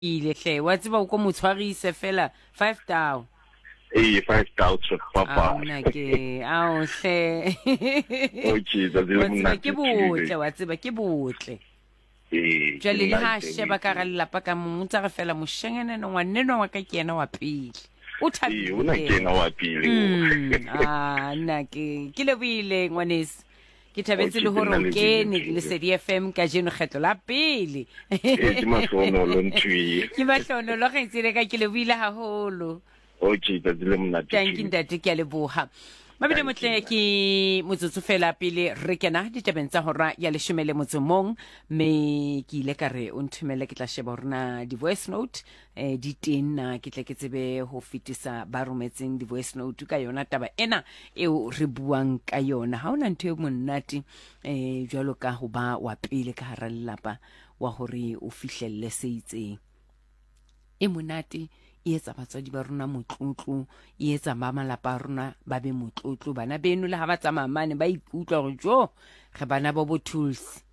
ile hle wa tseba o ko motshwarise fela 5,000 5,000 papa na ke ao hle okay that's the one ke botle wa tseba ke botle jale le ha sheba ka ga lelapa ka motsa ga fela moshengene no ngwaneno wa ka ke yena wa pele o thabile una kena wa pele na ke le buile ngwanese ke thabetse le hore o kene le Lesedi FM ka jeno kgetlo la pele ke mahlonolo ntwi ke mahlonolo ga itsire ka ke le buile haholo okay that's the monate thank you ntate ke a leboha mabedi motle ke motsotso fela pele re kena ditabeng tsa hora ya 10 motsomong me ke ile ka re o nthumele ke tla sheba rona di voice note di teng na ke tle ke tsebe ho fitisa ba rometseng di voice note ka yona taba ena eo re buang ka yona ha ona ntwe monnati jwalo ka ho ba wa pele ka hara lelapa wa hore o fihlelle se itseng e monate e etsa batswadi ba rona motlotlo e etsa ba malapa a rona ba be motlotlo bana beno le ha ba tsamaya mane ba ikutlwa gore jo re bana ba bo tools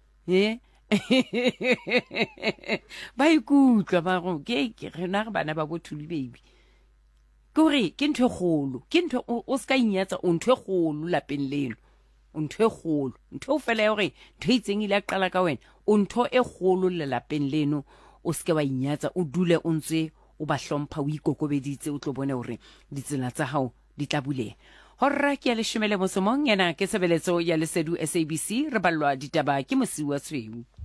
ba ikutlwa ba go ke rena re bana ba bo tool baby gore ke ntwe kgolo ke ntwe o ska inyatsa o ntwe kgolo lapeng leno o ntwe kgolo ntwe o fela gore ntwe itseng ile a qala ka wena o ntwe e kgolo le lapeng leno o ska wa inyatsa o dule o ntse o ba hlompha o ikokobeditse o tlo bone hore ditsela tsa hao di tla buleha horra ke ya 10 mosomong yana ke sebeletso ya Lesedi SABC re ballwa ditaba ke Mosiuwa Tshweu.